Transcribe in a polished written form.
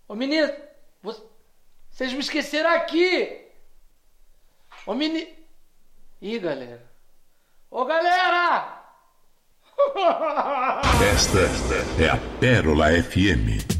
Ô menino, vocês me esqueceram aqui. Ô menino. Ih, galera. Ô galera! Esta é a Pérola FM.